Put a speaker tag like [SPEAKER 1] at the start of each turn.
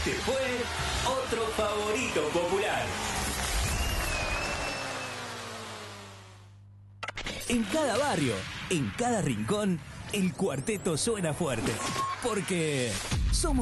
[SPEAKER 1] Este fue otro favorito popular. En cada barrio, en cada rincón, el cuarteto suena fuerte. Porque somos